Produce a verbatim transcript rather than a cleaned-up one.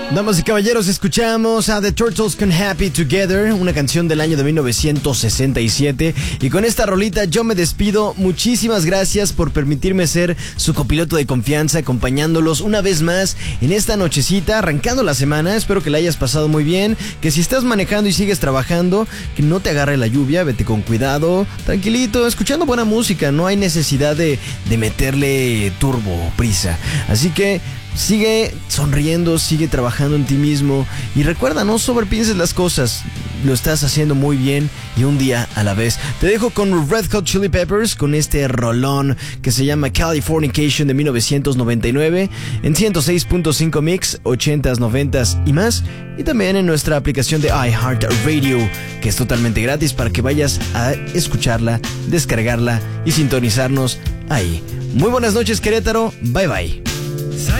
Damas y caballeros, escuchamos a The Turtles con Happy Together, una canción del año de mil novecientos sesenta y siete. Y con esta rolita yo me despido. Muchísimas gracias por permitirme ser su copiloto de confianza, acompañándolos una vez más en esta nochecita, arrancando la semana. Espero que la hayas pasado muy bien, que si estás manejando y sigues trabajando, que no te agarre la lluvia, vete con cuidado, tranquilito, escuchando buena música. No hay necesidad de, de meterle turbo o prisa. Así que sigue sonriendo, sigue trabajando en ti mismo y recuerda, no sobrepienses las cosas, lo estás haciendo muy bien y un día a la vez. Te dejo con Red Hot Chili Peppers, con este rolón que se llama Californication de mil novecientos noventa y nueve en ciento seis punto cinco Mix, ochentas, noventas y más, y también en nuestra aplicación de iHeartRadio, que es totalmente gratis para que vayas a escucharla, descargarla y sintonizarnos ahí. Muy buenas noches, Querétaro, bye bye.